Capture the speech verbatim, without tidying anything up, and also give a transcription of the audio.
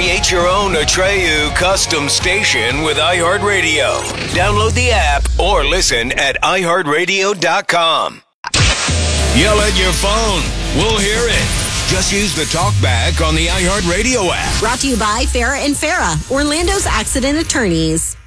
Create your own Atreyu custom station with iHeartRadio. Download the app or listen at i heart radio dot com. Yell at your phone. We'll hear it. Just use the talkback on the iHeartRadio app. Brought to you by Farah and Farah, Orlando's accident attorneys.